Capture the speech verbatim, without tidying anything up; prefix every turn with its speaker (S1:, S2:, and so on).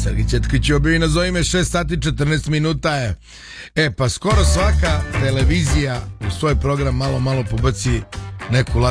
S1: Sergej Četković je objavi, nazovi me, šest sati četrnaest minuta je. E, pa skoro svaka televizija u svoj program malo, malo pobaci neku